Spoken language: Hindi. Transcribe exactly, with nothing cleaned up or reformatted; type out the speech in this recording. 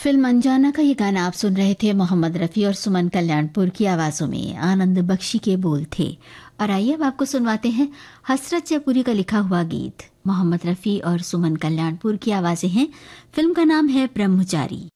फिल्म अनजाना का ये गाना आप सुन रहे थे। मोहम्मद रफ़ी और सुमन कल्याणपुर की आवाज़ों में आनंद बख्शी के बोल थे। और आइए अब आपको सुनवाते हैं हसरत जयपुरी का लिखा हुआ गीत। मोहम्मद रफ़ी और सुमन कल्याणपुर की आवाज़ें हैं। फिल्म का नाम है ब्रह्मचारी।